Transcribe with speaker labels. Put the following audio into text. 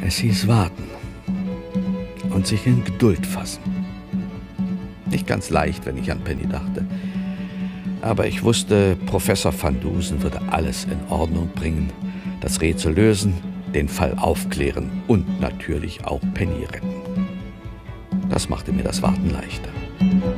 Speaker 1: Es hieß warten und sich in Geduld fassen. Nicht ganz leicht, wenn ich an Penny dachte. Aber ich wusste, Professor van Dusen würde alles in Ordnung bringen, das Rätsel lösen, den Fall aufklären und natürlich auch Penny retten. Das machte mir das Warten leichter.